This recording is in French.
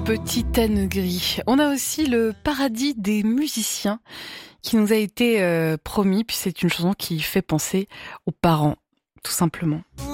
Petit âne gris. On a aussi le paradis des musiciens qui nous a été promis, puis c'est une chanson qui fait penser aux parents, tout simplement.